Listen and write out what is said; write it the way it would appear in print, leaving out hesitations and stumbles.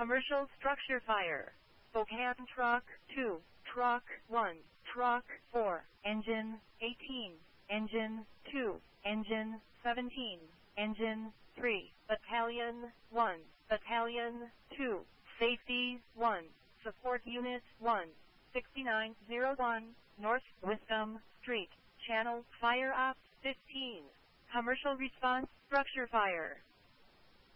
Commercial structure fire. Spokane Truck 2, Truck 1, Truck 4, Engine 18, Engine 2, Engine 17, Engine 3, Battalion 1, Battalion 2, Safety 1, Support Unit 1, 6901, North Wisdom Street, Channel Fire Ops 15. Commercial response structure fire.